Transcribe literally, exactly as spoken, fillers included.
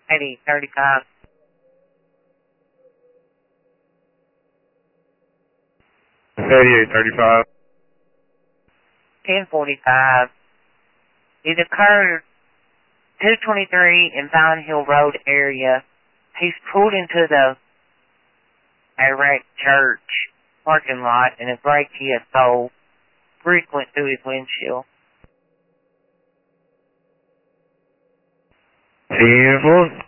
eighty thirty-five. eighty-eight thirty-five. ten forty-five. It occurred two twenty-three in Vine Hill Road area. He's pulled into the Iraq Church parking lot and a brake he had stole. Brick went through his windshield. ten four.